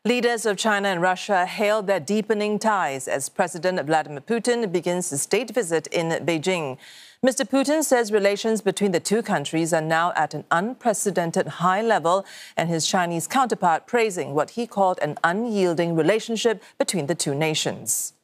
Leaders of China and Russia hailed their deepening ties as President Vladimir Putin begins his state visit in Beijing. Mr. Putin says relations between the two countries are now at an unprecedented high level, and his Chinese counterpart praising what he called an unyielding relationship between the two nations.